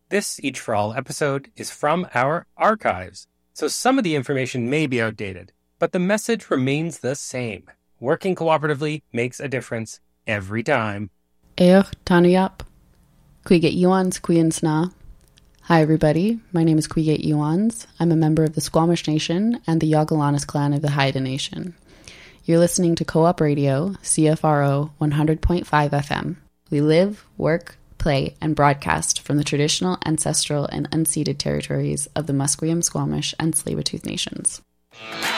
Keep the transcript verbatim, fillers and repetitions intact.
This Each for All episode is from our archives, so some of the information may be outdated, but the message remains the same. Working cooperatively makes a difference every time. Eoch Tanuyap, Cuiget Iwans Cuinsna. Hi everybody, my name is Cuiget Iwans. I'm a member of the Squamish Nation and the Yagalanas clan of the Haida Nation. You're listening to Co-op Radio, C F R O one hundred point five F M. We live, work, play, and broadcast from the traditional, ancestral, and unceded territories of the Musqueam, Squamish, and Tsleil-Waututh Nations.